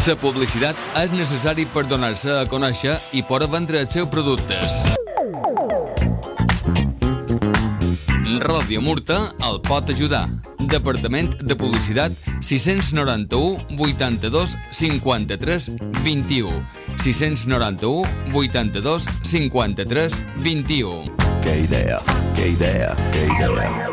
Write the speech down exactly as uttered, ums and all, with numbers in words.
La publicitat és necessari per donar-se a conèixer i poder vendre els seus productes. Ràdio Murta el pot ajudar. Departament de Publicitat sis nou u, vuitanta-dos, cinquanta-tres, vint-i-u. sis nou u, vuitanta-dos, cinquanta-tres, vint-i-u. Que idea, que idea, que idea.